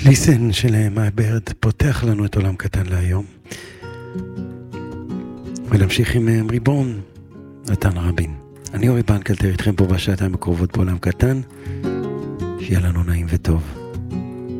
ליסן של מאי ברד פותח לנו את עולם קטן להיום, ונמשיך עם ריבון, נתן רבין. אני אורי בנקלטר איתכם פה בשעתיים הקרובות בעולם קטן, שיהיה לנו נעים וטוב.